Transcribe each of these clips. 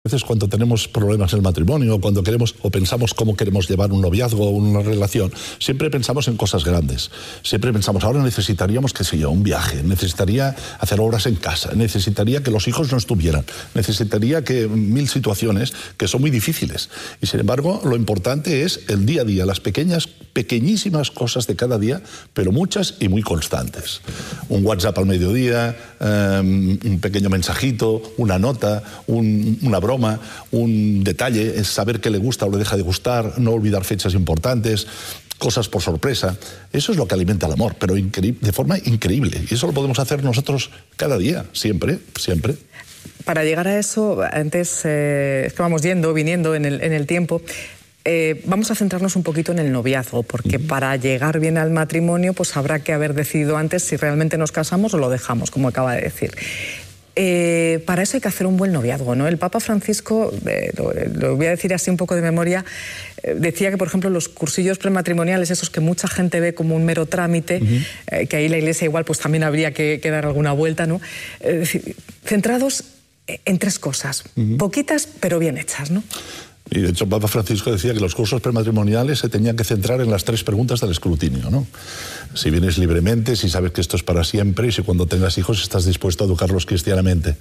A veces cuando tenemos problemas en el matrimonio, cuando queremos o pensamos cómo queremos llevar un noviazgo o una relación, siempre pensamos en cosas grandes. Siempre pensamos, ahora necesitaríamos, qué sé yo, un viaje, necesitaría hacer obras en casa, necesitaría que los hijos no estuvieran, necesitaría que 1000 situaciones que son muy difíciles. Y sin embargo, lo importante es el día a día, las pequeñísimas cosas de cada día, pero muchas y muy constantes. Un WhatsApp al mediodía, un pequeño mensajito, una nota, una broma, un detalle, es saber qué le gusta o le deja de gustar, no olvidar fechas importantes, cosas por sorpresa. Eso es lo que alimenta el amor, pero de forma increíble. Y eso lo podemos hacer nosotros cada día, siempre, siempre. Para llegar a eso, antes es que vamos viniendo en el tiempo. Vamos a centrarnos un poquito en el noviazgo, porque para llegar bien al matrimonio, pues habrá que haber decidido antes si realmente nos casamos o lo dejamos, como acaba de decir. Para eso hay que hacer un buen noviazgo, ¿no? El Papa Francisco, lo voy a decir así un poco de memoria, decía que, por ejemplo, los cursillos prematrimoniales, esos que mucha gente ve como un mero trámite, que ahí la Iglesia igual pues también habría que dar alguna vuelta, ¿no? Centrados en 3 cosas, poquitas pero bien hechas, ¿no? Y de hecho, Papa Francisco decía que los cursos prematrimoniales se tenían que centrar en las 3 preguntas del escrutinio, ¿no? Si vienes libremente, si sabes que esto es para siempre y si cuando tengas hijos estás dispuesto a educarlos cristianamente.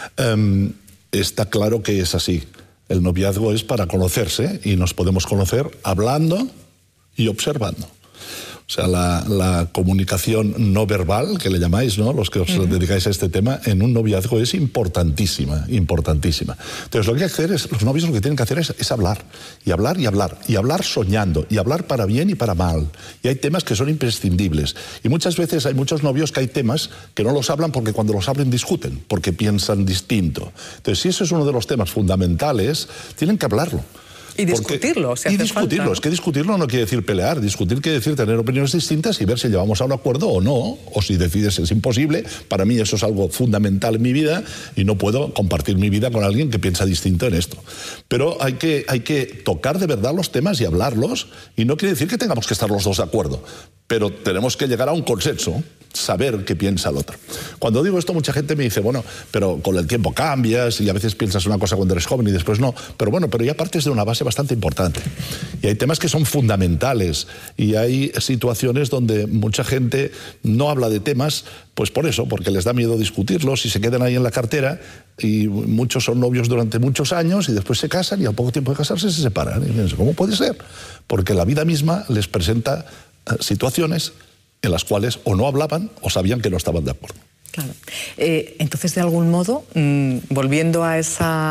Está claro que es así. El noviazgo es para conocerse y nos podemos conocer hablando y observando. O sea, la comunicación no verbal, que le llamáis, ¿no?, los que os dedicáis a este tema, en un noviazgo es importantísima, importantísima. Entonces, lo que hay que hacer es, los novios lo que tienen que hacer es hablar, y hablar, y hablar, y hablar soñando, y hablar para bien y para mal. Y hay temas que son imprescindibles. Y muchas veces hay muchos novios que hay temas que no los hablan porque cuando los hablan discuten, porque piensan distinto. Entonces, si eso es uno de los temas fundamentales, tienen que hablarlo. Y discutirlo, y discutirlo, ¿no? Es que discutirlo no quiere decir pelear, discutir quiere decir tener opiniones distintas y ver si llevamos a un acuerdo o no, o si decides es imposible. Para mí eso es algo fundamental en mi vida y no puedo compartir mi vida con alguien que piensa distinto en esto. Pero hay que tocar de verdad los temas y hablarlos, y no quiere decir que tengamos que estar los dos de acuerdo, pero tenemos que llegar a un consenso, saber qué piensa el otro. Cuando digo esto, mucha gente me dice, bueno, pero con el tiempo cambias y a veces piensas una cosa cuando eres joven y después no. Pero bueno, pero ya partes de una base bastante importante. Y hay temas que son fundamentales y hay situaciones donde mucha gente no habla de temas, pues por eso, porque les da miedo discutirlos y se quedan ahí en la cartera, y muchos son novios durante muchos años y después se casan y al poco tiempo de casarse se separan. Y piensan, ¿cómo puede ser? Porque la vida misma les presenta situaciones en las cuales o no hablaban o sabían que no estaban de acuerdo. Claro. Entonces, de algún modo, volviendo a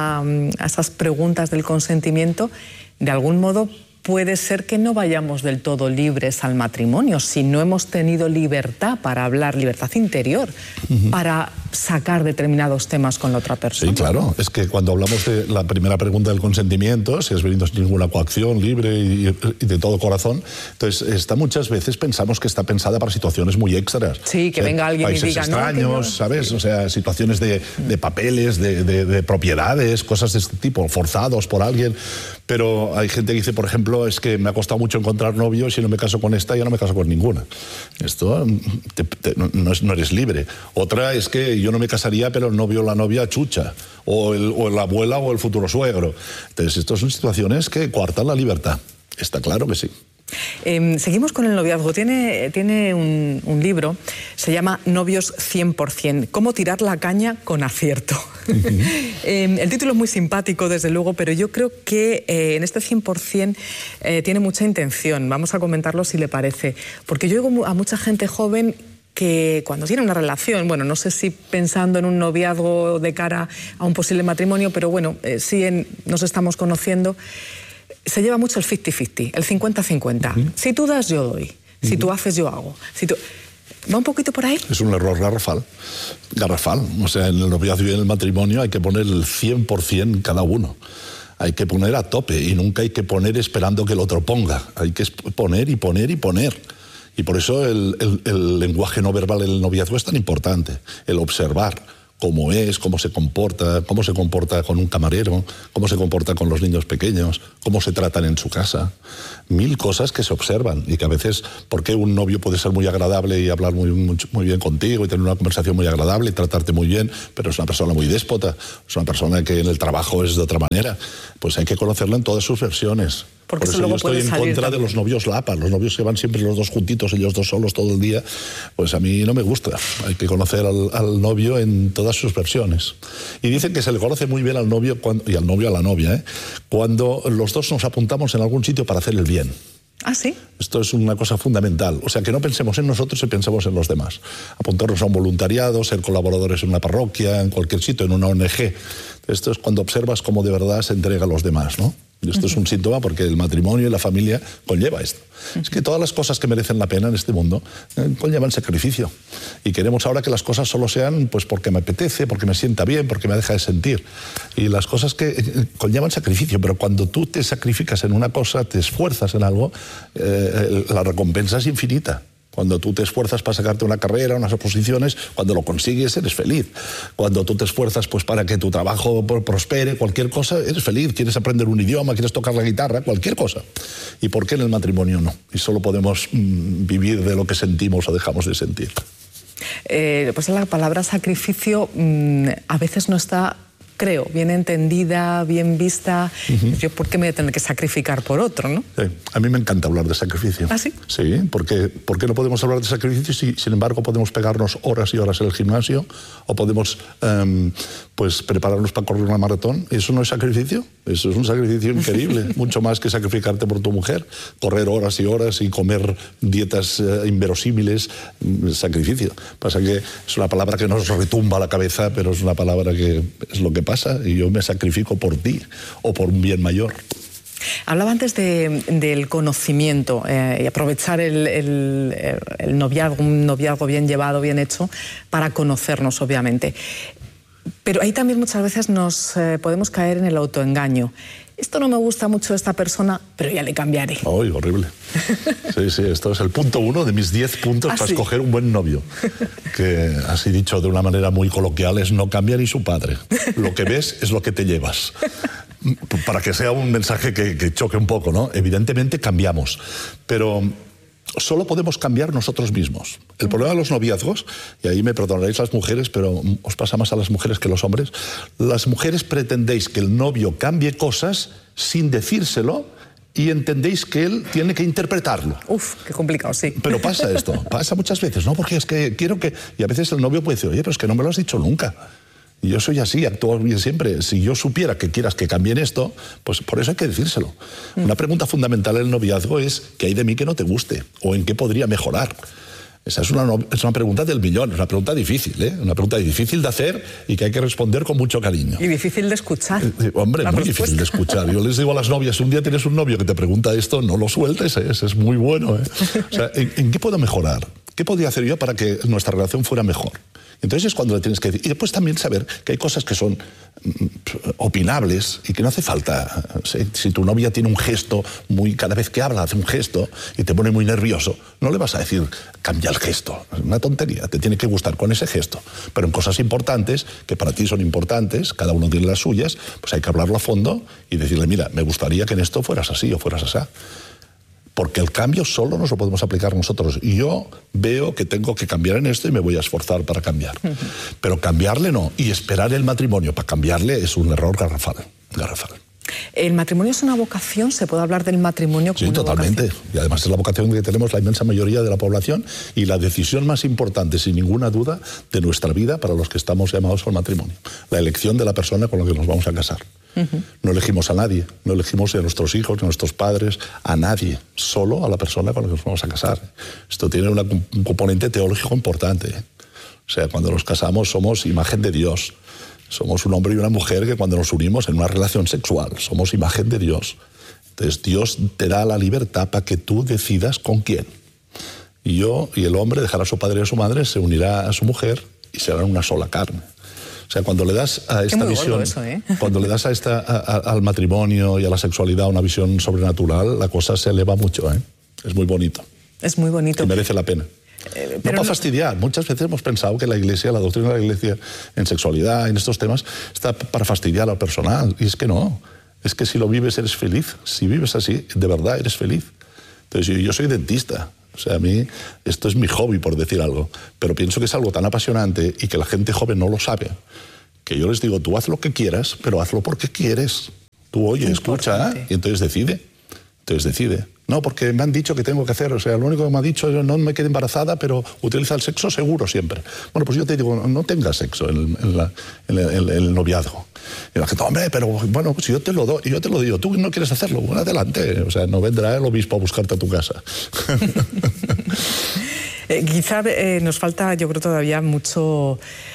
esas preguntas del consentimiento, de algún modo puede ser que no vayamos del todo libres al matrimonio si no hemos tenido libertad para hablar, libertad interior, para sacar determinados temas con la otra persona. Sí, claro. Es que cuando hablamos de la primera pregunta del consentimiento, si has venido sin ninguna coacción, libre y de todo corazón, entonces muchas veces pensamos que está pensada para situaciones muy extras. Sí, que venga alguien y diga, extraños, no, ¿sabes? O sea, situaciones de papeles, de propiedades, cosas de este tipo, forzados por alguien. Pero hay gente que dice, por ejemplo, es que me ha costado mucho encontrar novio y si no me caso con esta, ya no me caso con ninguna. Esto no eres libre. Otra es que yo no me casaría, pero el novio o la novia chucha, o la abuela o el futuro suegro. Entonces, estas son situaciones que coartan la libertad. Está claro que sí. Seguimos con el noviazgo. Tiene un libro, se llama Novios 100%, cómo tirar la caña con acierto. El título es muy simpático, desde luego, pero yo creo que en este 100% tiene mucha intención. Vamos a comentarlo si le parece, porque yo oigo a mucha gente joven que cuando tiene una relación, bueno, no sé si pensando en un noviazgo de cara a un posible matrimonio, pero bueno, sí nos estamos conociendo, se lleva mucho el 50-50, el 50-50. Si tú das, yo doy. Si tú haces, yo hago. ¿Va un poquito por ahí? Es un error garrafal. O sea, en el noviazgo y en el matrimonio hay que poner el 100% cada uno. Hay que poner a tope y nunca hay que poner esperando que el otro ponga. Hay que poner y poner y poner. Y por eso el lenguaje no verbal en el noviazgo es tan importante. El observar cómo es, cómo se comporta con un camarero, cómo se comporta con los niños pequeños, cómo se tratan en su casa. 1000 cosas que se observan y que a veces, porque un novio puede ser muy agradable y hablar muy bien contigo y tener una conversación muy agradable y tratarte muy bien, pero es una persona muy déspota, es una persona que en el trabajo es de otra manera, pues hay que conocerla en todas sus versiones. Porque por eso yo estoy en contra de los novios lapas, los novios que van siempre los dos juntitos, ellos dos solos todo el día, pues a mí no me gusta. Hay que conocer al novio en todas sus versiones. Y dicen que se le conoce muy bien al novio y al novio a la novia, cuando los dos nos apuntamos en algún sitio para hacer el bien. ¿Ah, sí? Esto es una cosa fundamental. O sea, que no pensemos en nosotros y pensemos en los demás. Apuntarnos a un voluntariado, ser colaboradores en una parroquia, en cualquier sitio, en una ONG. Esto es cuando observas cómo de verdad se entrega a los demás, ¿no? Y esto es un síntoma porque el matrimonio y la familia conlleva esto. Es que todas las cosas que merecen la pena en este mundo conllevan sacrificio. Y queremos ahora que las cosas solo sean pues porque me apetece, porque me sienta bien, porque me deja de sentir. Y las cosas que conllevan sacrificio, pero cuando tú te sacrificas en una cosa, te esfuerzas en algo, la recompensa es infinita. Cuando tú te esfuerzas para sacarte una carrera, unas oposiciones, cuando lo consigues eres feliz. Cuando tú te esfuerzas pues para que tu trabajo prospere, cualquier cosa, eres feliz. Quieres aprender un idioma, quieres tocar la guitarra, cualquier cosa. ¿Y por qué en el matrimonio no? Y solo podemos vivir de lo que sentimos o dejamos de sentir. Pues la palabra sacrificio a veces no está, creo, bien entendida, bien vista. Yo, ¿por qué me voy a tener que sacrificar por otro, no? Sí, a mí me encanta hablar de sacrificio. ¿Ah, sí? Sí, porque ¿por qué no podemos hablar de sacrificio si, sin embargo, podemos pegarnos horas y horas en el gimnasio o podemos pues prepararnos para correr una maratón? ¿Eso no es sacrificio? Eso es un sacrificio increíble, mucho más que sacrificarte por tu mujer. Correr horas y horas y comer dietas inverosímiles, sacrificio. Pasa que es una palabra que nos retumba la cabeza, pero es una palabra que es lo que pasa y yo me sacrifico por ti o por un bien mayor. Hablaba antes del conocimiento y aprovechar el noviazgo, un noviazgo bien llevado, bien hecho, para conocernos, obviamente. Pero ahí también muchas veces nos podemos caer en el autoengaño. Esto no me gusta mucho de esta persona, pero ya le cambiaré. ¡Ay, horrible! Sí, sí, esto es el punto 1 de mis 10 puntos para escoger un buen novio. Que, así dicho de una manera muy coloquial, es no cambia ni su padre. Lo que ves es lo que te llevas. Para que sea un mensaje que choque un poco, ¿no? Evidentemente cambiamos, pero solo podemos cambiar nosotros mismos. El problema de los noviazgos, y ahí me perdonaréis las mujeres, pero os pasa más a las mujeres que a los hombres, las mujeres pretendéis que el novio cambie cosas sin decírselo y entendéis que él tiene que interpretarlo. Uf, qué complicado, sí. Pero pasa esto, pasa muchas veces, ¿no? Porque es que quiero que... Y a veces el novio puede decir, oye, pero es que no me lo has dicho nunca. Y yo soy así, actúo bien siempre. Si yo supiera que quieras que cambien esto, pues por eso hay que decírselo. Una pregunta fundamental en el noviazgo es ¿qué hay de mí que no te guste? ¿O en qué podría mejorar? Esa es una pregunta del millón, es una pregunta difícil, ¿eh? Una pregunta difícil de hacer y que hay que responder con mucho cariño. Y difícil de escuchar. Hombre, muy difícil de escuchar. Yo les digo a las novias, un día tienes un novio que te pregunta esto, no lo sueltes, es muy bueno, ¿eh? O sea, ¿en qué puedo mejorar? ¿Qué podría hacer yo para que nuestra relación fuera mejor? Entonces es cuando le tienes que decir. Y después también saber que hay cosas que son opinables y que no hace falta. Si tu novia tiene un gesto, cada vez que habla hace un gesto y te pone muy nervioso, no le vas a decir, cambia el gesto. Es una tontería, te tiene que gustar con ese gesto. Pero en cosas importantes, que para ti son importantes, cada uno tiene las suyas, pues hay que hablarlo a fondo y decirle, mira, me gustaría que en esto fueras así o fueras así. Porque el cambio solo nos lo podemos aplicar nosotros. Y yo veo que tengo que cambiar en esto y me voy a esforzar para cambiar. Pero cambiarle no. Y esperar el matrimonio para cambiarle es un error garrafal. ¿El matrimonio es una vocación? ¿Se puede hablar del matrimonio como una vocación? Sí, totalmente. Y además es la vocación que tenemos la inmensa mayoría de la población y la decisión más importante, sin ninguna duda, de nuestra vida para los que estamos llamados al matrimonio. La elección de la persona con la que nos vamos a casar. No elegimos a nadie, no elegimos a nuestros hijos, a nuestros padres, a nadie, solo a la persona con la que nos vamos a casar. Esto tiene un componente teológico importante. O sea, cuando nos casamos somos imagen de Dios. Somos un hombre y una mujer que cuando nos unimos en una relación sexual, somos imagen de Dios. Entonces Dios te da la libertad para que tú decidas con quién. Y el hombre dejará a su padre y a su madre, se unirá a su mujer y serán una sola carne. O sea, cuando le das a esta visión, eso, cuando le das al matrimonio y a la sexualidad una visión sobrenatural, la cosa se eleva mucho, ¿eh? Es muy bonito. Es muy bonito. Y merece la pena. No para fastidiar. Muchas veces hemos pensado que la Iglesia, la doctrina de la Iglesia en sexualidad, en estos temas, está para fastidiar al personal. Y es que no. Es que si lo vives eres feliz. Si vives así, de verdad eres feliz. Entonces yo soy dentista. O sea, a mí esto es mi hobby, por decir algo. Pero pienso que es algo tan apasionante y que la gente joven no lo sabe, que yo les digo, tú haz lo que quieras, pero hazlo porque quieres. Tú oye, escucha, y entonces decide. No, porque me han dicho que tengo que hacer, o sea, lo único que me ha dicho es no me quede embarazada, pero utiliza el sexo seguro siempre. Bueno, pues yo te digo, no tengas sexo en el noviazgo. Y la gente, hombre, pero bueno, pues yo te lo doy, tú no quieres hacerlo, bueno, adelante. O sea, no vendrá el obispo a buscarte a tu casa. Quizá nos falta, yo creo, todavía mucho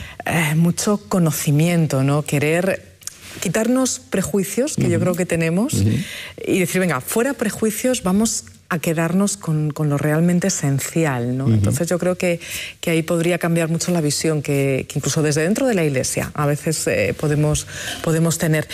conocimiento, ¿no? Querer quitarnos prejuicios, que yo creo que tenemos, y decir, venga, fuera prejuicios, vamos a quedarnos con lo realmente esencial, ¿no? Entonces yo creo que ahí podría cambiar mucho la visión que incluso desde dentro de la Iglesia a veces podemos tener.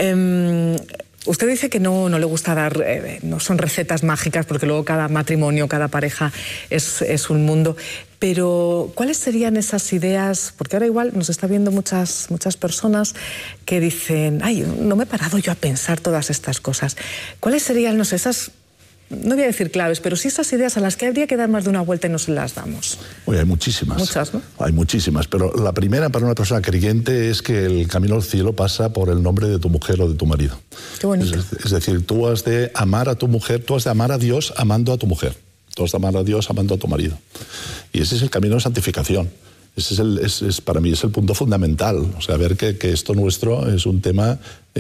Usted dice que no le gusta dar, no son recetas mágicas, porque luego cada matrimonio, cada pareja es un mundo. Pero, ¿cuáles serían esas ideas? Porque ahora igual nos está viendo muchas personas que dicen, ay, no me he parado yo a pensar todas estas cosas. ¿Cuáles serían, no sé, esas, no voy a decir claves, pero sí esas ideas a las que habría que dar más de una vuelta y no se las damos? Oye, hay muchísimas. Muchas, ¿no? Hay muchísimas, pero la primera para una persona creyente es que el camino al cielo pasa por el nombre de tu mujer o de tu marido. Qué bonito. Es decir, tú has de amar a tu mujer, tú has de amar a Dios amando a tu mujer. Tú has de amar a Dios amando a tu marido. Y ese es el camino de santificación. Ese para mí es el punto fundamental. O sea, ver que esto nuestro es un tema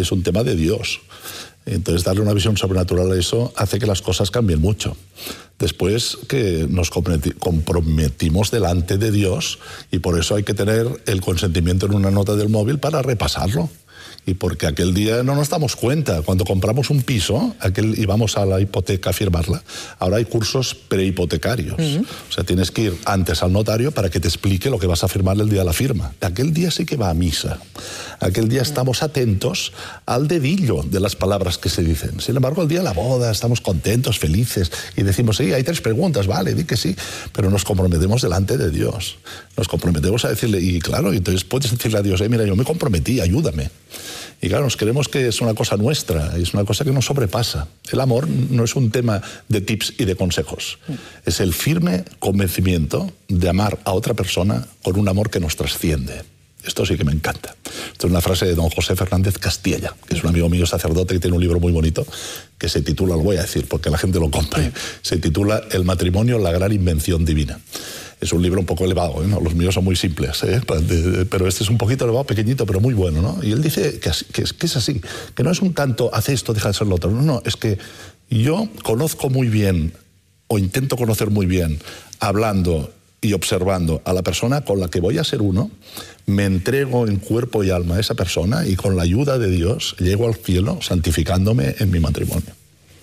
de Dios. Entonces, darle una visión sobrenatural a eso hace que las cosas cambien mucho. Después que nos comprometimos delante de Dios, y por eso hay que tener el consentimiento en una nota del móvil para repasarlo. Y porque aquel día no nos damos cuenta. Cuando compramos un piso y vamos a la hipoteca a firmarla, ahora hay cursos prehipotecarios. O sea, tienes que ir antes al notario para que te explique lo que vas a firmar el día de la firma. Aquel día sí que va a misa. Aquel día estamos atentos al dedillo de las palabras que se dicen. Sin embargo, el día de la boda estamos contentos, felices, y decimos, sí, hay 3 preguntas, vale, di que sí, pero nos comprometemos delante de Dios. Nos comprometemos a decirle, y claro, entonces puedes decirle a Dios, mira, yo me comprometí, ayúdame. Y claro, nos creemos que es una cosa nuestra, es una cosa que nos sobrepasa. El amor no es un tema de tips y de consejos. Es el firme convencimiento de amar a otra persona con un amor que nos trasciende. Esto sí que me encanta. Esto es una frase de don José Fernández Castilla, que es un amigo mío sacerdote que tiene un libro muy bonito que se titula, lo voy a decir porque la gente lo compre, se titula El matrimonio, la gran invención divina. Es un libro un poco elevado, ¿no? Los míos son muy simples, pero este es un poquito elevado, pequeñito, pero muy bueno, ¿no? Y él dice que es así, que no es un tanto, haz esto, deja de ser lo otro. No, es que yo conozco muy bien, o intento conocer muy bien, hablando y observando a la persona con la que voy a ser uno, me entrego en cuerpo y alma a esa persona y con la ayuda de Dios llego al cielo santificándome en mi matrimonio.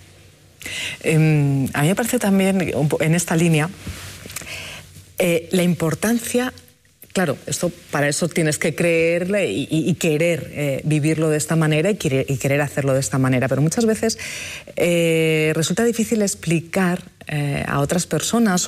A mí me parece también, en esta línea, la importancia, claro, para eso tienes que creerle y querer vivirlo de esta manera y querer hacerlo de esta manera, pero muchas veces resulta difícil explicar a otras personas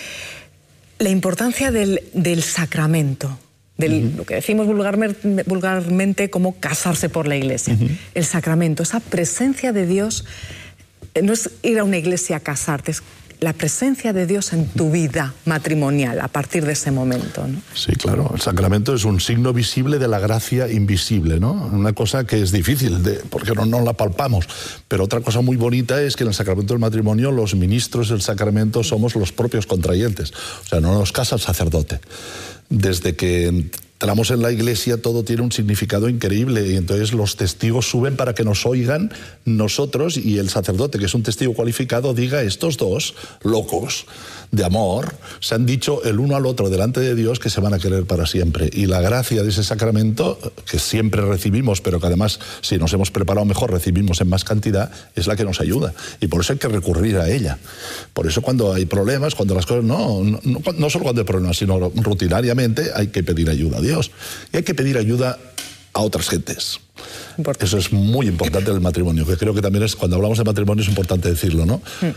la importancia del sacramento, lo que decimos vulgarmente como casarse por la Iglesia. El sacramento, esa presencia de Dios, no es ir a una iglesia a casarte, es la presencia de Dios en tu vida matrimonial a partir de ese momento, ¿no? Sí, claro. El sacramento es un signo visible de la gracia invisible, ¿no? Una cosa que es difícil, porque no la palpamos. Pero otra cosa muy bonita es que en el sacramento del matrimonio los ministros del sacramento somos los propios contrayentes. O sea, no nos casa el sacerdote. Desde que entramos en la iglesia todo tiene un significado increíble y entonces los testigos suben para que nos oigan nosotros y el sacerdote, que es un testigo cualificado, diga, estos dos locos de amor se han dicho el uno al otro delante de Dios que se van a querer para siempre. Y la gracia de ese sacramento, que siempre recibimos, pero que además si nos hemos preparado mejor recibimos en más cantidad, es la que nos ayuda. Y por eso hay que recurrir a ella. Por eso cuando hay problemas, cuando las cosas no solo cuando hay problemas, sino rutinariamente hay que pedir ayuda a Dios. Y hay que pedir ayuda a otras gentes. Importante. Eso es muy importante en el matrimonio, que creo que también es, cuando hablamos de matrimonio es importante decirlo, ¿no?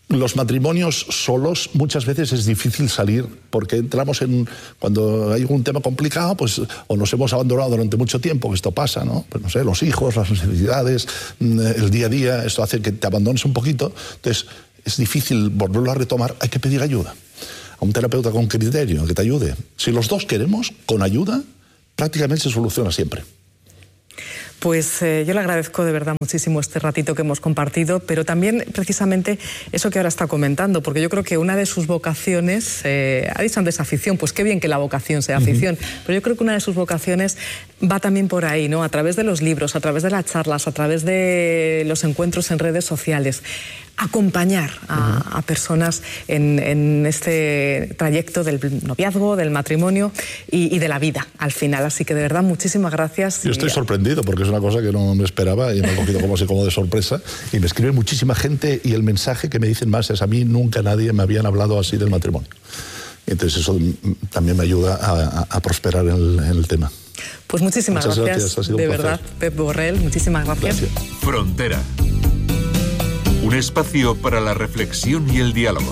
Los matrimonios solos muchas veces es difícil salir porque entramos cuando hay un tema complicado, pues o nos hemos abandonado durante mucho tiempo, que esto pasa, ¿no? Pues no sé, los hijos, las necesidades, el día a día, esto hace que te abandones un poquito. Entonces es difícil volverlo a retomar, hay que pedir ayuda a un terapeuta con criterio que te ayude. Si los dos queremos, con ayuda, prácticamente se soluciona siempre. Pues yo le agradezco de verdad muchísimo este ratito que hemos compartido, pero también precisamente eso que ahora está comentando, porque yo creo que una de sus vocaciones, ha dicho antes afición, pues qué bien que la vocación sea afición, pero yo creo que una de sus vocaciones va también por ahí, ¿no? A través de los libros, a través de las charlas, a través de los encuentros en redes sociales, acompañar a personas en este trayecto del noviazgo, del matrimonio y de la vida al final. Así que de verdad muchísimas gracias. Yo estoy sorprendido porque es una cosa que no me esperaba y me ha cogido como de sorpresa, y me escribe muchísima gente y el mensaje que me dicen más es: a mí nunca nadie me habían hablado así del matrimonio. Entonces eso también me ayuda a prosperar en el tema. Pues muchísimas gracias de verdad, Pep Borrell, muchísimas gracias. Frontera. Un espacio para la reflexión y el diálogo.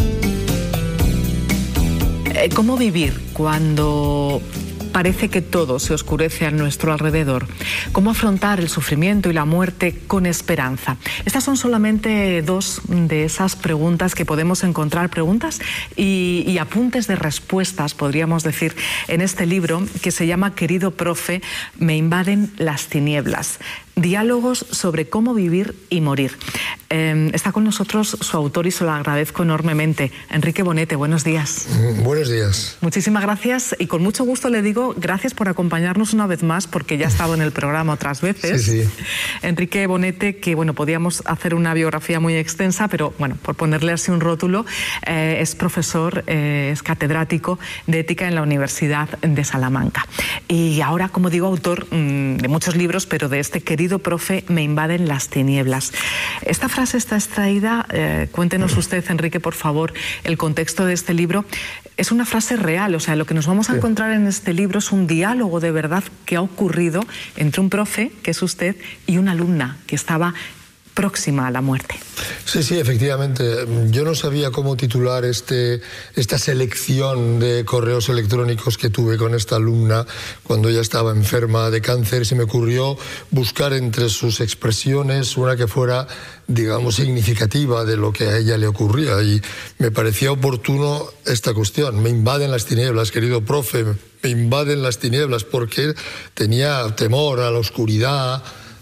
¿Cómo vivir cuando parece que todo se oscurece a nuestro alrededor? ¿Cómo afrontar el sufrimiento y la muerte con esperanza? Estas son solamente dos de esas preguntas que podemos encontrar, preguntas y apuntes de respuestas, podríamos decir, en este libro que se llama Querido profe, me invaden las tinieblas. Diálogos sobre cómo vivir y morir. Está con nosotros su autor y se lo agradezco enormemente. Enrique Bonete, buenos días. Buenos días. Muchísimas gracias y con mucho gusto le digo gracias por acompañarnos una vez más, porque ya ha estado en el programa otras veces. Sí. Enrique Bonete, que bueno, podíamos hacer una biografía muy extensa, pero bueno, por ponerle así un rótulo, es profesor, es catedrático de ética en la Universidad de Salamanca. Y ahora, como digo, autor de muchos libros, pero de este Querido profe, me invaden las tinieblas. Esta frase está extraída, cuéntenos usted, Enrique, por favor, el contexto de este libro. Es una frase real, o sea, lo que nos vamos a encontrar en este libro es un diálogo de verdad que ha ocurrido entre un profe, que es usted, y una alumna que estaba próxima a la muerte. Sí, efectivamente. Yo no sabía cómo titular esta selección de correos electrónicos que tuve con esta alumna cuando ella estaba enferma de cáncer, y se me ocurrió buscar entre sus expresiones una que fuera, digamos, significativa de lo que a ella le ocurría, y me parecía oportuno esta cuestión. Me invaden las tinieblas, querido profe, me invaden las tinieblas, porque tenía temor a la oscuridad,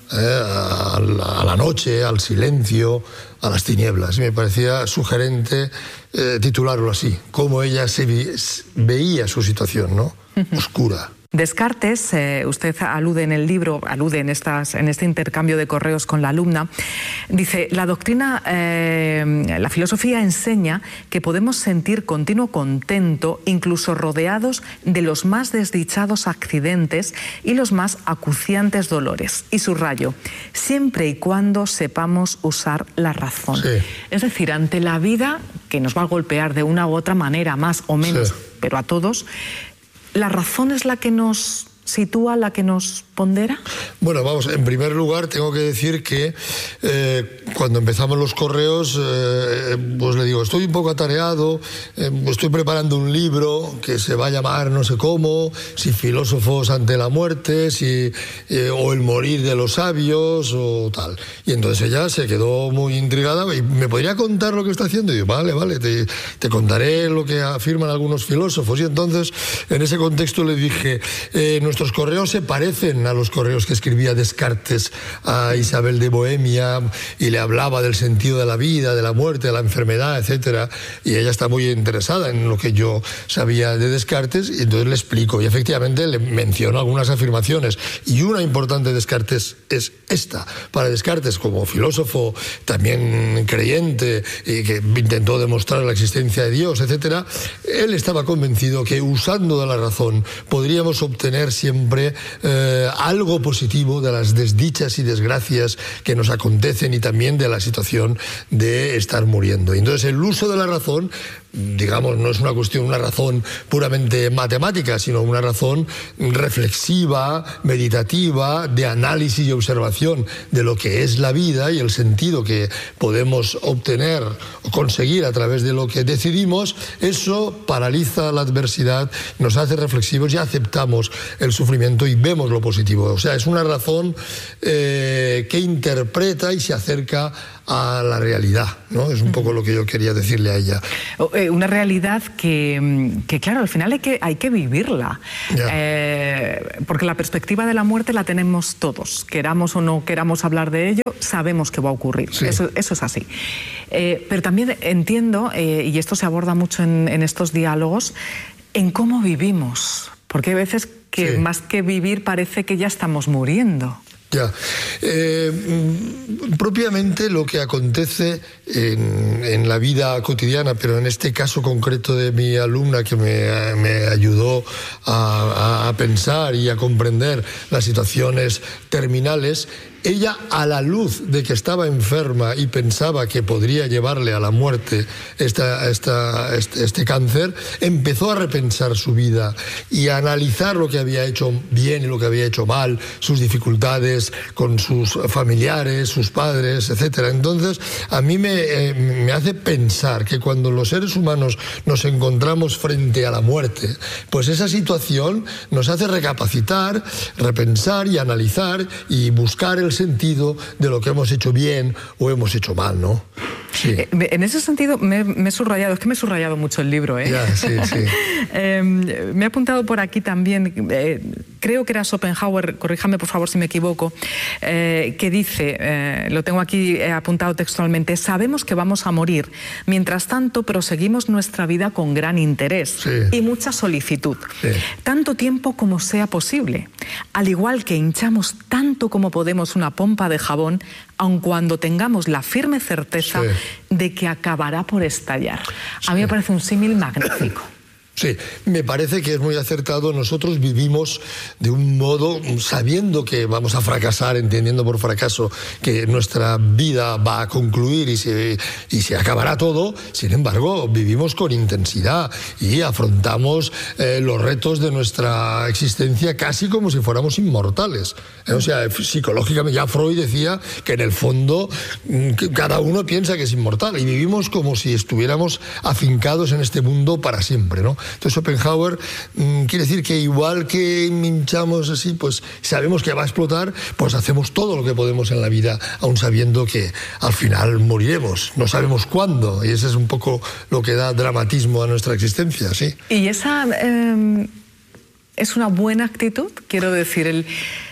a la noche, al silencio, a las tinieblas. Y me parecía sugerente titularlo así, cómo ella veía su situación, ¿no? Oscura. Descartes, usted alude en el libro, alude en este intercambio de correos con la alumna, dice: la doctrina, la filosofía enseña que podemos sentir continuo contento incluso rodeados de los más desdichados accidentes y los más acuciantes dolores. Y subrayo, siempre y cuando sepamos usar la razón. Sí. Es decir, ante la vida, que nos va a golpear de una u otra manera, más o menos, sí, pero a todos, ¿la razón es la que nos sitúa, la que nos pondera? Bueno, vamos, en primer lugar tengo que decir que cuando empezamos los correos, pues le digo, estoy un poco atareado, estoy preparando un libro que se va a llamar no sé cómo, si filósofos ante la muerte, o el morir de los sabios, o tal. Y entonces ella se quedó muy intrigada y me podría contar lo que está haciendo. Y yo, vale, te contaré lo que afirman algunos filósofos. Y entonces, en ese contexto le dije, nuestros correos se parecen a los correos que escribía Descartes a Isabel de Bohemia, y le hablaba del sentido de la vida, de la muerte, de la enfermedad, etcétera. Y ella está muy interesada en lo que yo sabía de Descartes, y entonces le explico. Y efectivamente le menciono algunas afirmaciones. Y una importante de Descartes es esta. Para Descartes, como filósofo también creyente y que intentó demostrar la existencia de Dios, etcétera, él estaba convencido que usando de la razón podríamos obtener siempre algo positivo de las desdichas y desgracias que nos acontecen y también de la situación de estar muriendo. Entonces el uso de la razón, digamos, no es una razón puramente matemática, sino una razón reflexiva, meditativa, de análisis y observación de lo que es la vida y el sentido que podemos obtener o conseguir a través de lo que decidimos. Eso paraliza la adversidad, nos hace reflexivos y aceptamos el sufrimiento y vemos lo positivo. O sea, es una razón que interpreta y se acerca a la realidad, ¿no? Es un poco lo que yo quería decirle a ella. Una realidad que claro, al final hay que vivirla. Porque la perspectiva de la muerte la tenemos todos. Queramos o no queramos hablar de ello, sabemos que va a ocurrir. Sí. Eso es así. Pero también entiendo, y esto se aborda mucho en estos diálogos, en cómo vivimos. Porque hay veces que más que vivir parece que ya estamos muriendo. Ya. Propiamente lo que acontece en la vida cotidiana, pero en este caso concreto de mi alumna que me ayudó a pensar y a comprender las situaciones terminales, ella, a la luz de que estaba enferma y pensaba que podría llevarle a la muerte este cáncer, empezó a repensar su vida y a analizar lo que había hecho bien y lo que había hecho mal, sus dificultades con sus familiares, sus padres, etc. Entonces, a mí me hace pensar que cuando los seres humanos nos encontramos frente a la muerte, pues esa situación nos hace recapacitar, repensar y analizar y buscar el sentido de lo que hemos hecho bien o hemos hecho mal, ¿no? Sí. En ese sentido me he subrayado, es que me he subrayado mucho el libro, ¿eh? Ya, sí. Me he apuntado por aquí también, creo que era Schopenhauer, corríjame por favor si me equivoco, que dice, lo tengo aquí apuntado textualmente: sabemos que vamos a morir, mientras tanto proseguimos nuestra vida con gran interés y mucha solicitud, tanto tiempo como sea posible, al igual que hinchamos tanto como podemos una pompa de jabón, aun cuando tengamos la firme certeza de que acabará por estallar. A mí me parece un símil magnífico. Sí, me parece que es muy acertado. Nosotros vivimos de un modo sabiendo que vamos a fracasar, entendiendo por fracaso que nuestra vida va a concluir y se acabará todo. Sin embargo, vivimos con intensidad y afrontamos los retos de nuestra existencia casi como si fuéramos inmortales. O sea, psicológicamente, ya Freud decía que en el fondo cada uno piensa que es inmortal y vivimos como si estuviéramos afincados en este mundo para siempre, ¿no? Entonces Schopenhauer quiere decir que igual que hinchamos así, pues sabemos que va a explotar, pues hacemos todo lo que podemos en la vida, aun sabiendo que al final moriremos. No sabemos cuándo, y ese es un poco lo que da dramatismo a nuestra existencia, ¿sí? Y esa es una buena actitud, quiero decir,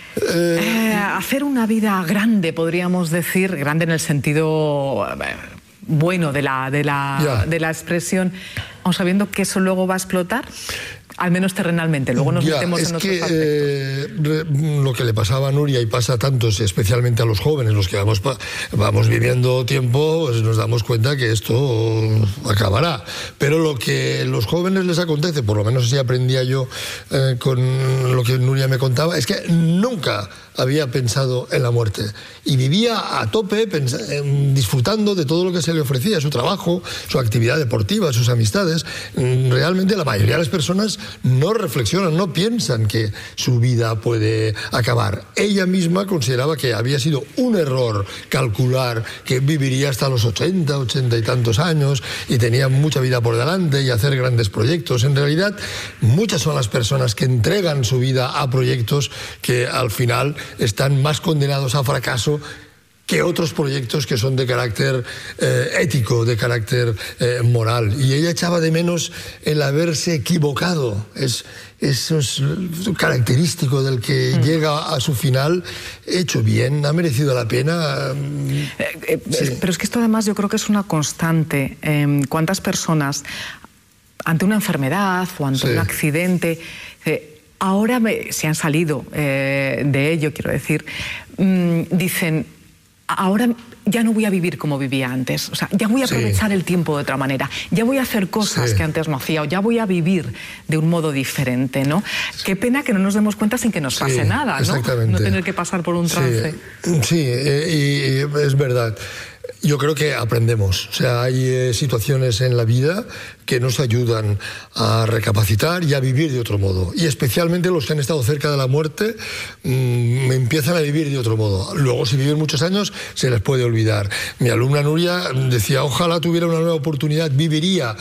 hacer una vida grande, podríamos decir, grande en el sentido bueno de la expresión, aun sabiendo que eso luego va a explotar, al menos terrenalmente. Luego nos metemos en otros aspectos. Lo que le pasaba a Nuria y pasa a tantos, especialmente a los jóvenes, los que vamos viviendo tiempo, pues nos damos cuenta que esto acabará. Pero lo que a los jóvenes les acontece, por lo menos así aprendía yo con lo que Nuria me contaba, es que nunca había pensado en la muerte y vivía a tope disfrutando de todo lo que se le ofrecía, su trabajo, su actividad deportiva, sus amistades. Realmente la mayoría de las personas no reflexionan, no piensan que su vida puede acabar. Ella misma consideraba que había sido un error calcular que viviría hasta los 80 y tantos años y tenía mucha vida por delante y hacer grandes proyectos. En realidad, muchas son las personas que entregan su vida a proyectos que al final están más condenados a fracaso que otros proyectos que son de carácter ético, de carácter moral. Y ella echaba de menos el haberse equivocado. Eso es característico del que llega a su final hecho bien, ha merecido la pena. Pero es que esto además yo creo que es una constante. ¿Cuántas personas ante una enfermedad o ante un accidente... ahora se han salido de ello, quiero decir, dicen, ahora ya no voy a vivir como vivía antes, o sea, ya voy a aprovechar el tiempo de otra manera, ya voy a hacer cosas que antes no hacía, o ya voy a vivir de un modo diferente, ¿no? Qué pena que no nos demos cuenta sin que nos pase nada, ¿no? No tener que pasar por un trance. Sí, y es verdad. Yo creo que aprendemos, o sea, hay situaciones en la vida que nos ayudan a recapacitar y a vivir de otro modo. Y especialmente los que han estado cerca de la muerte empiezan a vivir de otro modo. Luego, si viven muchos años, se les puede olvidar. Mi alumna Nuria decía, ojalá tuviera una nueva oportunidad, viviría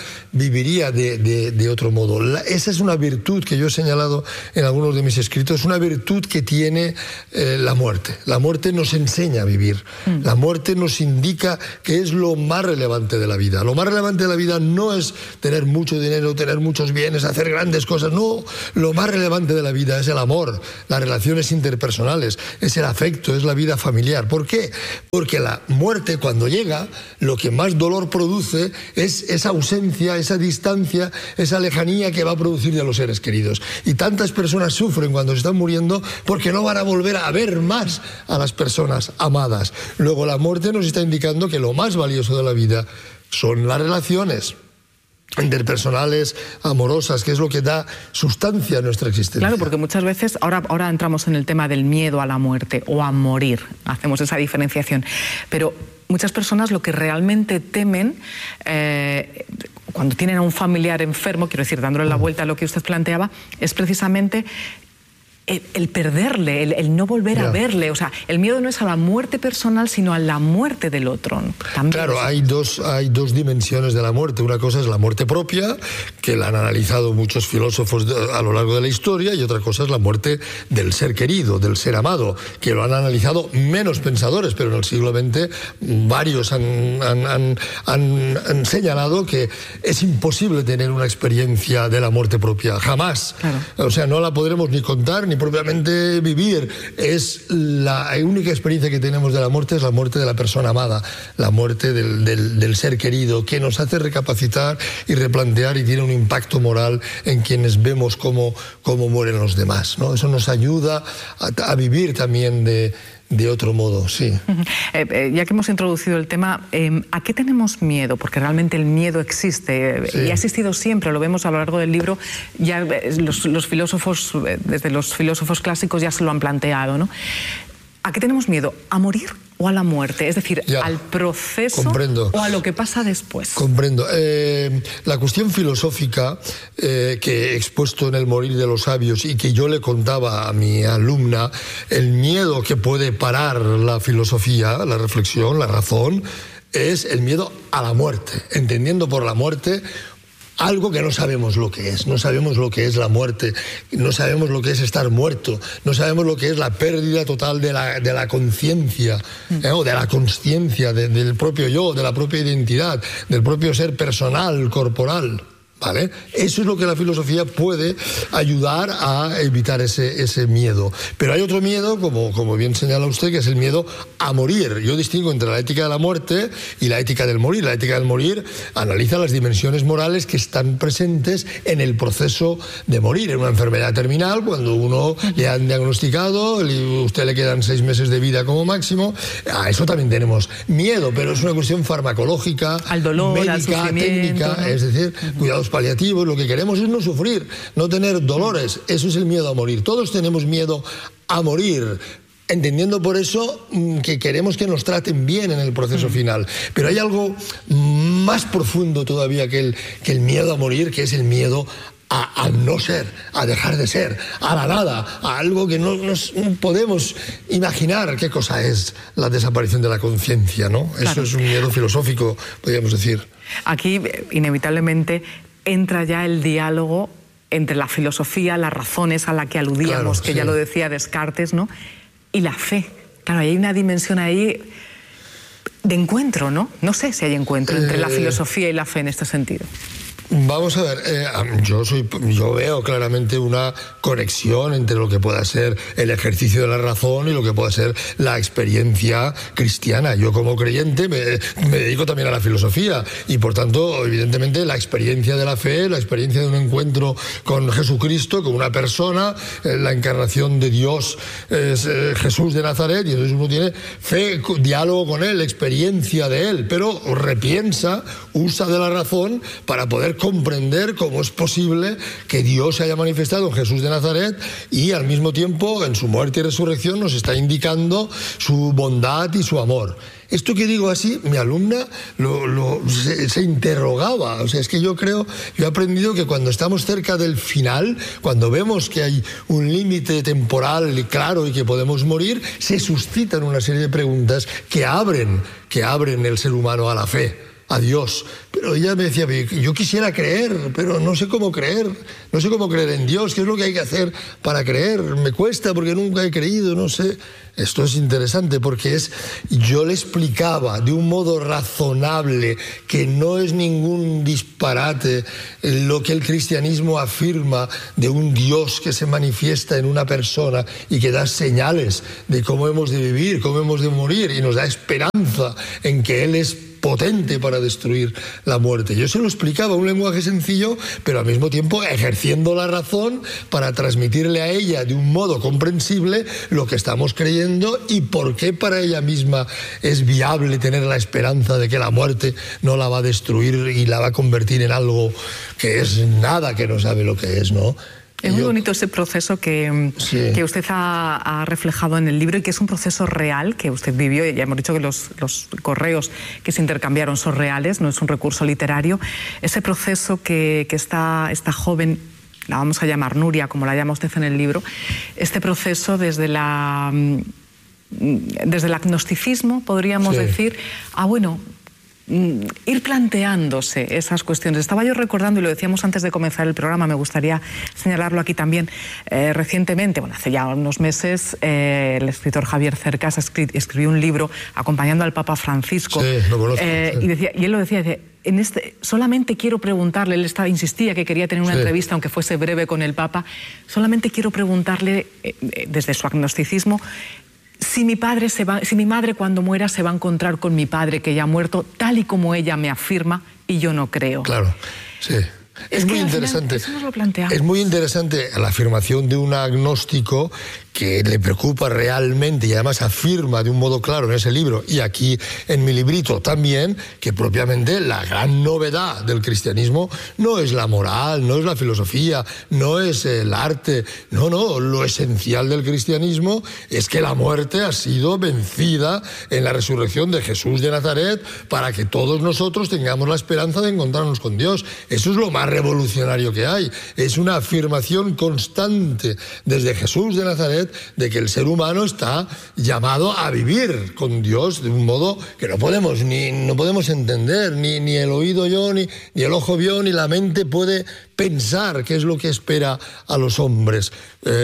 de otro modo. Esa es una virtud que yo he señalado en algunos de mis escritos, una virtud que tiene la muerte. La muerte nos enseña a vivir. La muerte nos indica que es lo más relevante de la vida. Lo más relevante de la vida no es tener mucho dinero, tener muchos bienes, hacer grandes cosas. No, lo más relevante de la vida es el amor, las relaciones interpersonales, es el afecto, es la vida familiar. ¿Por qué? Porque la muerte, cuando llega, lo que más dolor produce es esa ausencia, esa distancia, esa lejanía que va a producir de los seres queridos. Y tantas personas sufren cuando se están muriendo porque no van a volver a ver más a las personas amadas. Luego la muerte nos está indicando que lo más valioso de la vida son las relaciones interpersonales, amorosas, que es lo que da sustancia a nuestra existencia. Claro, porque muchas veces, ahora entramos en el tema del miedo a la muerte o a morir, hacemos esa diferenciación, pero muchas personas lo que realmente temen cuando tienen a un familiar enfermo, quiero decir, dándole la vuelta a lo que usted planteaba, es precisamente el perderle, el no volver a verle. O sea, el miedo no es a la muerte personal, sino a la muerte del otro. También. Claro, hay dos dimensiones de la muerte. Una cosa es la muerte propia, que la han analizado muchos filósofos a lo largo de la historia, y otra cosa es la muerte del ser querido, del ser amado, que lo han analizado menos pensadores, pero en el siglo XX varios han señalado que es imposible tener una experiencia de la muerte propia, jamás. Claro. O sea, no la podremos ni contar ni propiamente vivir. Es la única experiencia que tenemos de la muerte, es la muerte de la persona amada, la muerte del ser querido, que nos hace recapacitar y replantear y tiene un impacto moral en quienes vemos cómo mueren los demás, ¿no? Eso nos ayuda a vivir también de otro modo, sí. Ya que hemos introducido el tema, ¿a qué tenemos miedo? Porque realmente el miedo existe y ha existido siempre, lo vemos a lo largo del libro, ya los filósofos, desde los filósofos clásicos ya se lo han planteado, ¿no? ¿A qué tenemos miedo? ¿A morir o a la muerte? Es decir, al proceso o a lo que pasa después. Comprendo. La cuestión filosófica que he expuesto en El morir de los sabios y que yo le contaba a mi alumna, el miedo que puede parar la filosofía, la reflexión, la razón, es el miedo a la muerte, entendiendo por la muerte algo que no sabemos lo que es. No sabemos lo que es la muerte, no sabemos lo que es estar muerto, no sabemos lo que es la pérdida total de la conciencia, o de la consciencia, del propio yo, de la propia identidad, del propio ser personal, corporal. ¿Vale? Eso es lo que la filosofía puede ayudar a evitar ese miedo. Pero hay otro miedo, como bien señala usted, que es el miedo a morir. Yo distingo entre la ética de la muerte y la ética del morir. La ética del morir analiza las dimensiones morales que están presentes en el proceso de morir. En una enfermedad terminal, cuando uno le han diagnosticado, a usted le quedan 6 meses de vida como máximo, a eso también tenemos miedo, pero es una cuestión farmacológica, al dolor, médica, al técnica, ¿no? Es decir, cuidados paliativos, lo que queremos es no sufrir, no tener dolores. Eso es el miedo a morir. Todos tenemos miedo a morir, entendiendo por eso que queremos que nos traten bien en el proceso final. Pero hay algo más profundo todavía que el miedo a morir, que es el miedo a no ser, a dejar de ser, a la nada, a algo que no podemos imaginar qué cosa es la desaparición de la conciencia, ¿no? Claro. Eso es un miedo filosófico, podríamos decir. Aquí, inevitablemente, entra ya el diálogo entre la filosofía, las razones a la que aludíamos, claro, que ya lo decía Descartes, ¿no? Y la fe. Claro, hay una dimensión ahí de encuentro, ¿no? No sé si hay encuentro entre la filosofía y la fe en este sentido. Vamos a ver, yo veo claramente una conexión entre lo que pueda ser el ejercicio de la razón y lo que pueda ser la experiencia cristiana. Yo como creyente me dedico también a la filosofía y por tanto, evidentemente, la experiencia de la fe, la experiencia de un encuentro con Jesucristo, con una persona, la encarnación de Dios es Jesús de Nazaret, y entonces uno tiene fe, diálogo con Él, experiencia de Él, pero repiensa, usa de la razón para poder comprender cómo es posible que Dios se haya manifestado en Jesús de Nazaret y al mismo tiempo en su muerte y resurrección nos está indicando su bondad y su amor. Esto que digo así, mi alumna se interrogaba. O sea, es que yo he aprendido que cuando estamos cerca del final, cuando vemos que hay un límite temporal claro y que podemos morir, se suscitan una serie de preguntas que abren el ser humano a la fe, a Dios. Pero ella me decía, yo quisiera creer, pero no sé cómo creer en Dios, qué es lo que hay que hacer para creer, me cuesta porque nunca he creído, no sé. Esto es interesante porque yo le explicaba de un modo razonable que no es ningún disparate lo que el cristianismo afirma de un Dios que se manifiesta en una persona y que da señales de cómo hemos de vivir, cómo hemos de morir y nos da esperanza en que Él es potente para destruir la muerte. Yo se lo explicaba, un lenguaje sencillo, pero al mismo tiempo ejerciendo la razón para transmitirle a ella de un modo comprensible lo que estamos creyendo y por qué para ella misma es viable tener la esperanza de que la muerte no la va a destruir y la va a convertir en algo que es nada, que no sabe lo que es, ¿no? Es muy bonito ese proceso que usted ha reflejado en el libro y que es un proceso real que usted vivió. Ya hemos dicho que los correos que se intercambiaron son reales, no es un recurso literario. Ese proceso que esta joven, la vamos a llamar Nuria, como la llama usted en el libro, este proceso desde el agnosticismo, podríamos decir, ir planteándose esas cuestiones. Estaba yo recordando, y lo decíamos antes de comenzar el programa, me gustaría señalarlo aquí también, recientemente, hace ya unos meses, el escritor Javier Cercas escribió un libro acompañando al Papa Francisco. Sí, lo conozco. Y él lo decía, solamente quiero preguntarle, él insistía que quería tener una entrevista, aunque fuese breve, con el Papa, solamente quiero preguntarle, desde su agnosticismo, si mi madre cuando muera se va a encontrar con mi padre que ya ha muerto, tal y como ella me afirma, y yo no creo. Claro, sí. Es muy interesante. Eso nos lo planteamos. Es muy interesante la afirmación de un agnóstico que le preocupa realmente y además afirma de un modo claro en ese libro y aquí en mi librito también que propiamente la gran novedad del cristianismo no es la moral, no es la filosofía, no es el arte, no, lo esencial del cristianismo es que la muerte ha sido vencida en la resurrección de Jesús de Nazaret para que todos nosotros tengamos la esperanza de encontrarnos con Dios. Eso es lo más revolucionario que hay. Es una afirmación constante desde Jesús de Nazaret de que el ser humano está llamado a vivir con Dios de un modo que no podemos entender, ni el oído oyó, ni el ojo vio, ni la mente puede pensar qué es lo que espera a los hombres,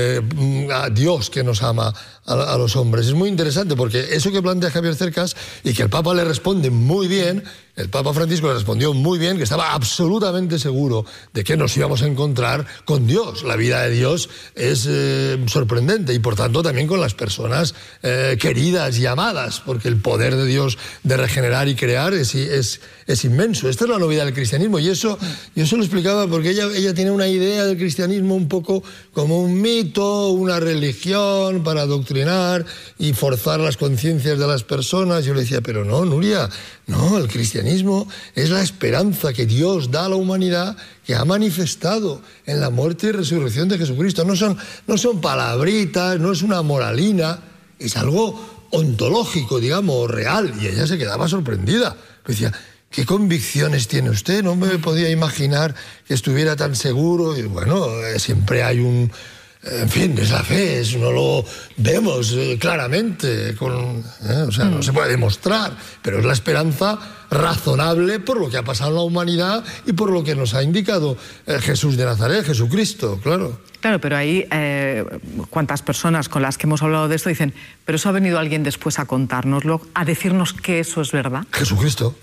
a Dios que nos ama a los hombres. Es muy interesante porque eso que plantea Javier Cercas y que el Papa le responde muy bien, el Papa Francisco le respondió muy bien, que estaba absolutamente seguro de que nos íbamos a encontrar con Dios. La vida de Dios es sorprendente y por tanto también con las personas queridas y amadas, porque el poder de Dios de regenerar y crear es inmenso. Esta es la novedad del cristianismo y eso yo se lo explicaba porque ella tiene una idea del cristianismo un poco como un mito, una religión para adoctrinar y forzar las conciencias de las personas. Yo le decía, pero no, Nuria, no, el cristianismo es la esperanza que Dios da a la humanidad que ha manifestado en la muerte y resurrección de Jesucristo. No son palabritas, no es una moralina, es algo ontológico, digamos, real. Y ella se quedaba sorprendida. Me decía, ¿qué convicciones tiene usted? No me podía imaginar que estuviera tan seguro. Y bueno, siempre hay en fin, es la fe, no lo vemos claramente, o sea, no se puede demostrar, pero es la esperanza razonable por lo que ha pasado en la humanidad y por lo que nos ha indicado Jesús de Nazaret, Jesucristo, claro. Claro, pero ahí, cuántas personas con las que hemos hablado de esto dicen, pero eso ha venido alguien después a contárnoslo, a decirnos que eso es verdad. Jesucristo.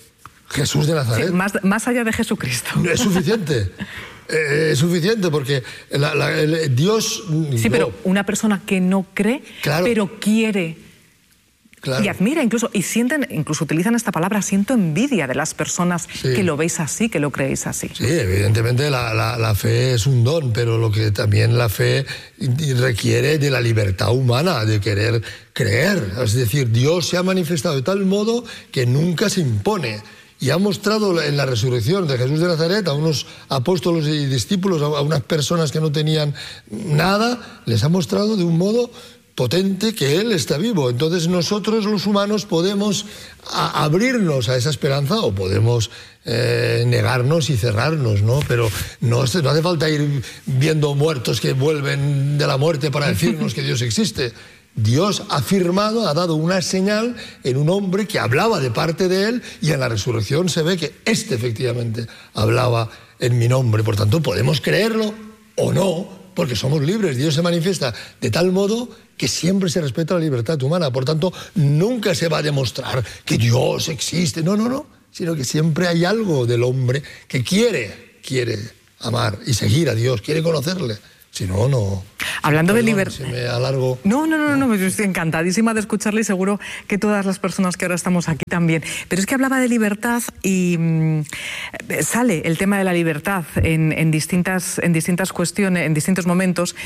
Jesús de Nazaret. Sí, más allá de Jesucristo. Es suficiente. Es suficiente porque Dios... Sí, pero una persona que no cree, claro, pero quiere... Claro. Y admira incluso, y sienten, incluso utilizan esta palabra, siento envidia de las personas que lo veis así, que lo creéis así. Sí, evidentemente la fe es un don, pero lo que también la fe requiere de la libertad humana, de querer creer. Es decir, Dios se ha manifestado de tal modo que nunca se impone. Y ha mostrado en la resurrección de Jesús de Nazaret a unos apóstoles y discípulos, a unas personas que no tenían nada, les ha mostrado de un modo potente que Él está vivo. Entonces nosotros los humanos podemos abrirnos a esa esperanza o podemos negarnos y cerrarnos, ¿no? Pero no hace falta ir viendo muertos que vuelven de la muerte para decirnos que Dios existe. Dios ha afirmado, ha dado una señal en un hombre que hablaba de parte de Él, y en la resurrección se ve que efectivamente hablaba en mi nombre. Por tanto, podemos creerlo o no, porque somos libres. Dios se manifiesta de tal modo que siempre se respeta la libertad humana. Por tanto, nunca se va a demostrar que Dios existe. No, sino que siempre hay algo del hombre que quiere amar y seguir a Dios, quiere conocerle. Si no, no. Hablando de libertad. Si me alargo. No, yo estoy encantadísima de escucharle y seguro que todas las personas que ahora estamos aquí también. Pero es que hablaba de libertad y sale el tema de la libertad en distintas cuestiones, en distintos momentos.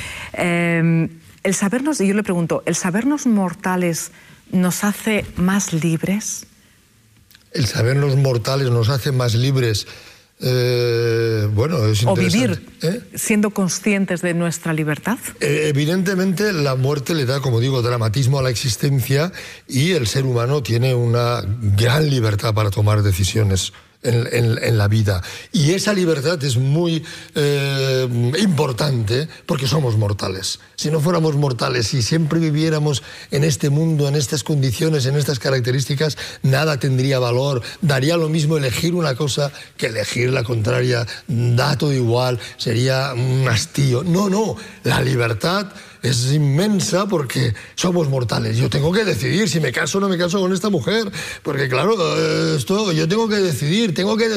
El sabernos, y yo le pregunto, ¿el sabernos mortales nos hace más libres? El sabernos mortales nos hace más libres. Bueno, es interesante. ¿O vivir siendo conscientes de nuestra libertad? Evidentemente la muerte le da, como digo, dramatismo a la existencia, y el ser humano tiene una gran libertad para tomar decisiones en la vida. Y esa libertad es muy importante porque somos mortales. Si no fuéramos mortales y siempre viviéramos en este mundo, en estas condiciones, en estas características, nada tendría valor. Daría lo mismo elegir una cosa que elegir la contraria. Da todo igual, sería un hastío. No, la libertad es inmensa porque somos mortales. Yo tengo que decidir si me caso o no me caso con esta mujer, porque claro, yo tengo que decidir.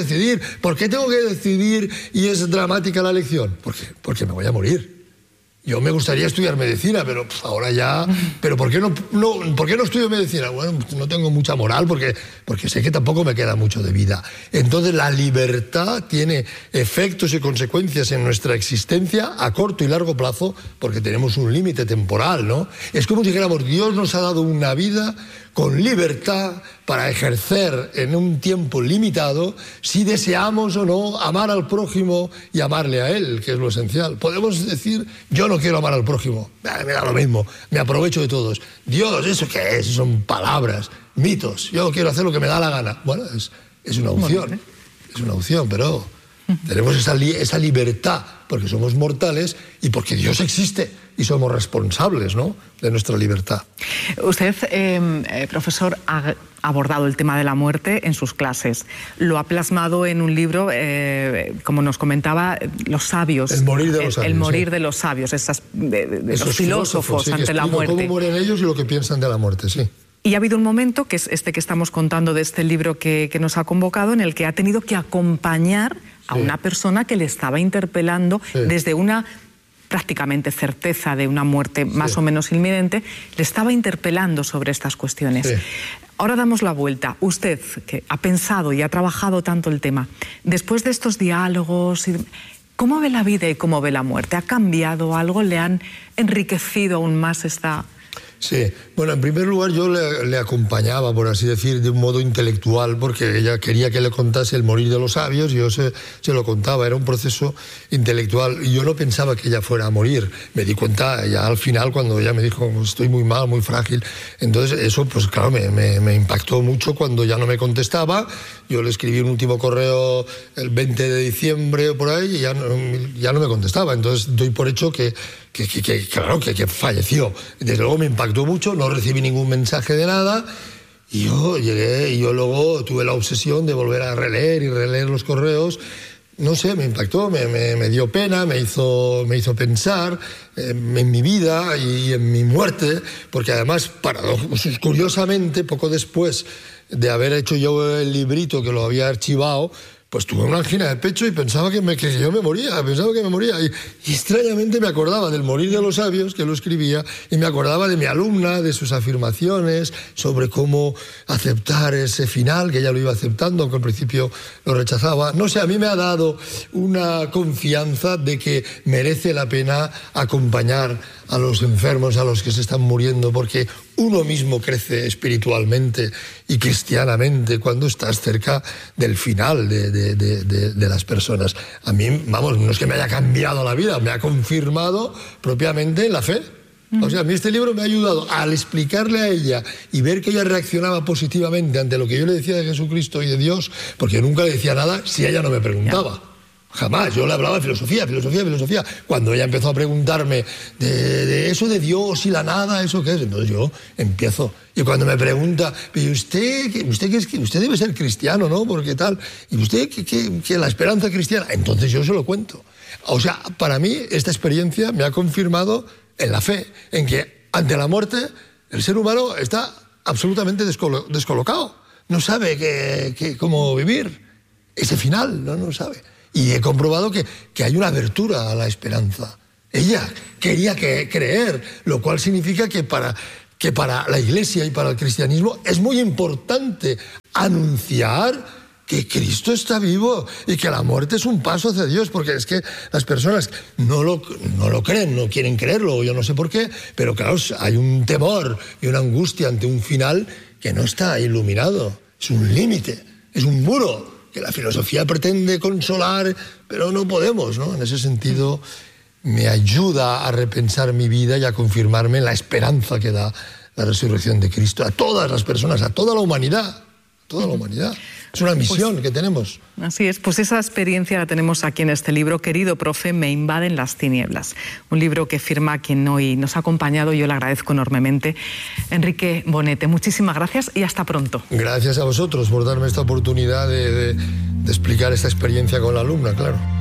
¿Por qué tengo que decidir y es dramática la elección? Porque me voy a morir. Yo me gustaría estudiar medicina, pero ahora ya... ¿Pero por qué no estudio medicina? Bueno, no tengo mucha moral porque sé que tampoco me queda mucho de vida. Entonces la libertad tiene efectos y consecuencias en nuestra existencia a corto y largo plazo porque tenemos un límite temporal, ¿no? Es como si dijéramos, Dios nos ha dado una vida con libertad para ejercer en un tiempo limitado si deseamos o no amar al prójimo y amarle a él, que es lo esencial. Podemos decir, yo no quiero amar al prójimo, me da lo mismo, me aprovecho de todos. Dios, ¿eso qué es? Son palabras, mitos, yo quiero hacer lo que me da la gana. Bueno, es una opción, es una opción, pero tenemos esa libertad porque somos mortales y porque Dios existe y somos responsables, ¿no?, de nuestra libertad. Usted, profesor, ha abordado el tema de la muerte en sus clases. Lo ha plasmado en un libro, como nos comentaba, Los sabios. El morir de los sabios. El morir de los sabios, de los filósofos sí, ante la muerte. Cómo mueren ellos y lo que piensan de la muerte, sí. Y ha habido un momento, que es este que estamos contando de este libro que nos ha convocado, en el que ha tenido que acompañar a una persona que le estaba interpelando desde una prácticamente certeza de una muerte más o menos inminente, le estaba interpelando sobre estas cuestiones. Sí. Ahora damos la vuelta. Usted, que ha pensado y ha trabajado tanto el tema, después de estos diálogos, ¿cómo ve la vida y cómo ve la muerte? ¿Ha cambiado algo? ¿Le han enriquecido aún más esta...? Sí, bueno, en primer lugar yo le acompañaba, por así decir, de un modo intelectual, porque ella quería que le contase el morir de los sabios y yo se lo contaba, era un proceso intelectual y yo no pensaba que ella fuera a morir. Me di cuenta ya al final cuando ella me dijo, estoy muy mal, muy frágil. Entonces eso, pues claro, me impactó mucho cuando ya no me contestaba. Yo le escribí un último correo el 20 de diciembre o por ahí y ya no me contestaba. Entonces doy por hecho que falleció. Desde luego me impactó mucho, no recibí ningún mensaje de nada y yo llegué y yo luego tuve la obsesión de volver a releer y releer los correos no sé, me impactó, me dio pena, me hizo pensar en mi vida y en mi muerte, porque además, curiosamente, poco después de haber hecho yo el librito que lo había archivado, pues tuve una angina de pecho y pensaba que yo me moría, Y extrañamente me acordaba del Morir de los Sabios, que lo escribía, y me acordaba de mi alumna, de sus afirmaciones sobre cómo aceptar ese final, que ella lo iba aceptando, aunque al principio lo rechazaba. No sé, a mí me ha dado una confianza de que merece la pena acompañar a los enfermos, a los que se están muriendo, porque uno mismo crece espiritualmente y cristianamente cuando estás cerca del final de las personas. A mí, vamos, no es que me haya cambiado la vida, me ha confirmado propiamente en la fe. O sea, a mí este libro me ha ayudado al explicarle a ella y ver que ella reaccionaba positivamente ante lo que yo le decía de Jesucristo y de Dios, porque nunca le decía nada si ella no me preguntaba. Jamás, yo le hablaba de filosofía. Cuando ella empezó a preguntarme de eso de Dios y la nada, ¿eso qué es? Entonces yo empiezo. Y cuando me pregunta, pero usted debe ser cristiano, ¿no? Porque tal. ¿Y usted qué la esperanza cristiana? Entonces yo se lo cuento. O sea, para mí esta experiencia me ha confirmado en la fe, en que ante la muerte el ser humano está absolutamente descolocado. No sabe cómo vivir ese final, no sabe. Y he comprobado que hay una abertura a la esperanza. Ella quería creer, lo cual significa que para la Iglesia y para el cristianismo es muy importante anunciar que Cristo está vivo y que la muerte es un paso hacia Dios, porque es que las personas no lo creen, no quieren creerlo, yo no sé por qué, pero claro, hay un temor y una angustia ante un final que no está iluminado. Es un límite, es un muro que la filosofía pretende consolar, pero no podemos, ¿no? En ese sentido, me ayuda a repensar mi vida y a confirmarme en la esperanza que da la resurrección de Cristo a todas las personas, a toda la humanidad. Es una misión que tenemos. Así es, pues esa experiencia la tenemos aquí en este libro, Querido Profe, me invaden las tinieblas. Un libro que firma quien hoy nos ha acompañado, yo le agradezco enormemente. Enrique Bonete, muchísimas gracias y hasta pronto. Gracias a vosotros por darme esta oportunidad de explicar esta experiencia con la alumna, claro.